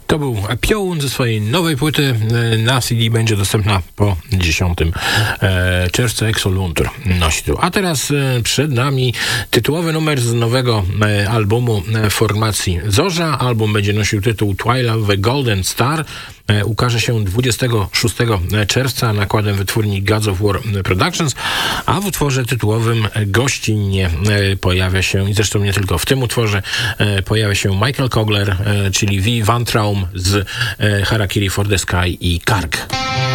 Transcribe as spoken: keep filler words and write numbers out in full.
To był Piołun ze swojej nowej płyty. Na C D będzie dostępna po dziesiątego czerwca. Exoluntur nosi tu. A teraz przed nami tytułowy numer z nowego albumu formacji Zorza. Album będzie nosił tytuł Twilight of the Golden Star. Ukaże się dwudziestego szóstego czerwca nakładem wytwórni Gods of War Productions, a w utworze tytułowym gościnnie pojawia się, i zresztą nie tylko w tym utworze, pojawia się Michael Kogler, czyli V. Van Traum z Harakiri for the Sky i Karg.